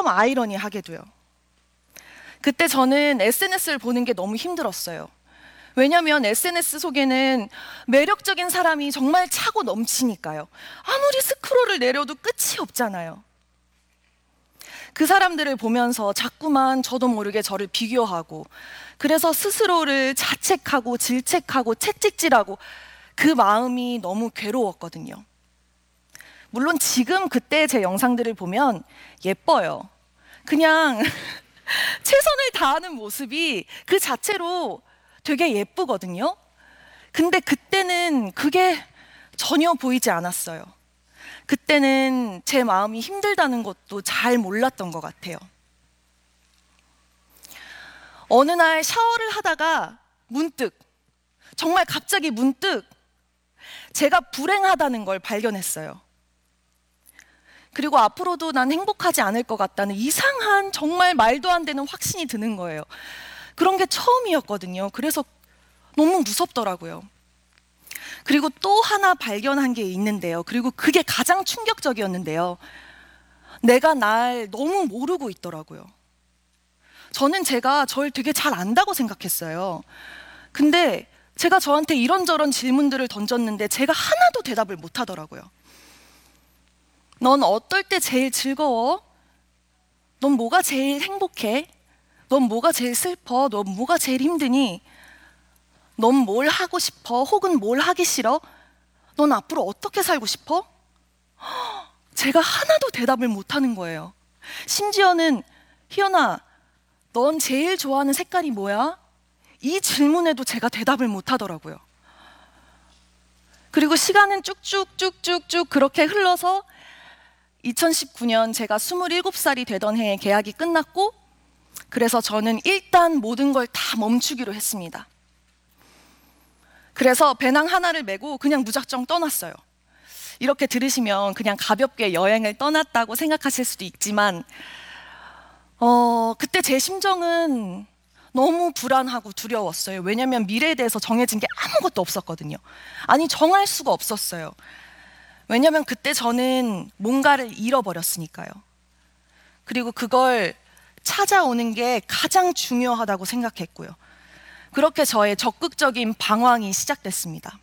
좀 아이러니하게 돼요. 그때 저는 SNS를 보는 게 너무 힘들었어요. 왜냐면 SNS 속에는 매력적인 사람이 정말 차고 넘치니까요. 아무리 스크롤을 내려도 끝이 없잖아요. 그 사람들을 보면서 자꾸만 저도 모르게 저를 비교하고, 그래서 스스로를 자책하고 질책하고 채찍질하고, 그 마음이 너무 괴로웠거든요. 물론 지금 그때 제 영상들을 보면 예뻐요. 그냥 최선을 다하는 모습이 그 자체로 되게 예쁘거든요. 근데 그때는 그게 전혀 보이지 않았어요. 그때는 제 마음이 힘들다는 것도 잘 몰랐던 것 같아요. 어느 날 샤워를 하다가 문득, 정말 갑자기 문득 제가 불행하다는 걸 발견했어요. 그리고 앞으로도 난 행복하지 않을 것 같다는 이상한, 정말 말도 안 되는 확신이 드는 거예요. 그런 게 처음이었거든요. 그래서 너무 무섭더라고요. 그리고 또 하나 발견한 게 있는데요. 그리고 그게 가장 충격적이었는데요. 내가 날 너무 모르고 있더라고요. 저는 제가 절 되게 잘 안다고 생각했어요. 근데 제가 저한테 이런저런 질문들을 던졌는데 제가 하나도 대답을 못 하더라고요. 넌 어떨 때 제일 즐거워? 넌 뭐가 제일 행복해? 넌 뭐가 제일 슬퍼? 넌 뭐가 제일 힘드니? 넌 뭘 하고 싶어? 혹은 뭘 하기 싫어? 넌 앞으로 어떻게 살고 싶어? 제가 하나도 대답을 못 하는 거예요. 심지어는 희연아, 넌 제일 좋아하는 색깔이 뭐야? 이 질문에도 제가 대답을 못 하더라고요. 그리고 시간은 쭉쭉쭉쭉쭉 그렇게 흘러서 2019년 제가 27살이 되던 해에 계약이 끝났고, 그래서 저는 일단 모든 걸 다 멈추기로 했습니다. 그래서 배낭 하나를 메고 그냥 무작정 떠났어요. 이렇게 들으시면 그냥 가볍게 여행을 떠났다고 생각하실 수도 있지만, 그때 제 심정은 너무 불안하고 두려웠어요. 왜냐면 미래에 대해서 정해진 게 아무것도 없었거든요. 아니, 정할 수가 없었어요. 왜냐면 그때 저는 뭔가를 잃어버렸으니까요. 그리고 그걸 찾아오는 게 가장 중요하다고 생각했고요. 그렇게 저의 적극적인 방황이 시작됐습니다.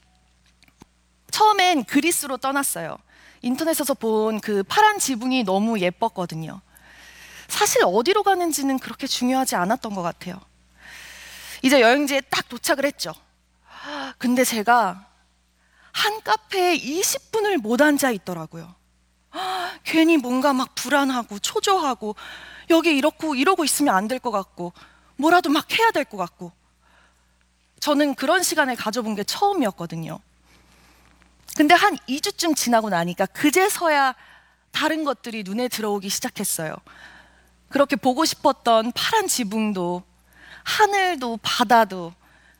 처음엔 그리스로 떠났어요. 인터넷에서 본 그 파란 지붕이 너무 예뻤거든요. 사실 어디로 가는지는 그렇게 중요하지 않았던 것 같아요. 이제 여행지에 딱 도착을 했죠. 근데 제가 한 카페에 20분을 못 앉아 있더라고요. 괜히 뭔가 막 불안하고 초조하고, 여기 이러고 있으면 안 될 것 같고, 뭐라도 막 해야 될 것 같고. 저는 그런 시간을 가져본 게 처음이었거든요. 근데 한 2주쯤 지나고 나니까 그제서야 다른 것들이 눈에 들어오기 시작했어요. 그렇게 보고 싶었던 파란 지붕도, 하늘도, 바다도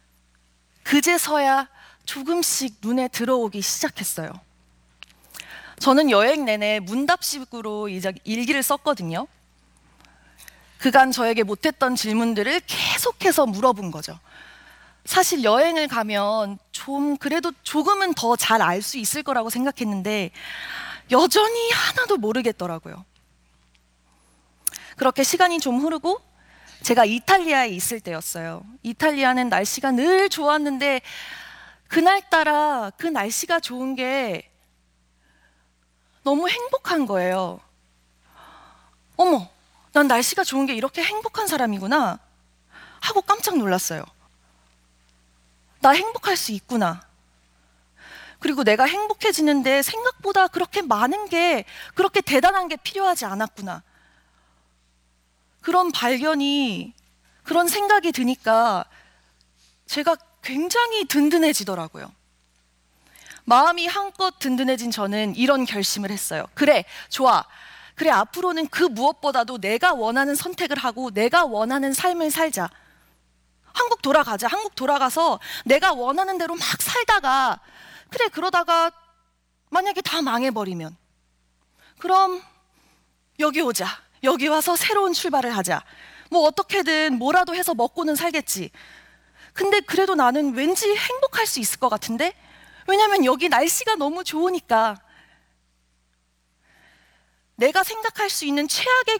그제서야 조금씩 눈에 들어오기 시작했어요. 저는 여행 내내 문답식으로 이제 일기를 썼거든요. 그간 저에게 못했던 질문들을 계속해서 물어본 거죠. 사실 여행을 가면 그래도 조금은 더 잘 알 수 있을 거라고 생각했는데 여전히 하나도 모르겠더라고요. 그렇게 시간이 좀 흐르고 제가 이탈리아에 있을 때였어요. 이탈리아는 날씨가 늘 좋았는데 그날따라 그 날씨가 좋은 게 너무 행복한 거예요. 어머, 난 날씨가 좋은 게 이렇게 행복한 사람이구나 하고 깜짝 놀랐어요. 나 행복할 수 있구나. 그리고 내가 행복해지는데 생각보다 그렇게 많은 게, 그렇게 대단한 게 필요하지 않았구나. 그런 발견이, 그런 생각이 드니까 제가 굉장히 든든해지더라고요. 마음이 한껏 든든해진 저는 이런 결심을 했어요. 그래, 좋아. 그래, 앞으로는 그 무엇보다도 내가 원하는 선택을 하고 내가 원하는 삶을 살자. 한국 돌아가자. 한국 돌아가서 내가 원하는 대로 막 살다가, 그래, 그러다가 만약에 다 망해버리면, 그럼 여기 오자. 여기 와서 새로운 출발을 하자. 뭐 어떻게든 뭐라도 해서 먹고는 살겠지. 근데 그래도 나는 왠지 행복할 수 있을 것 같은데? 왜냐면 여기 날씨가 너무 좋으니까. 내가 생각할 수 있는 최악의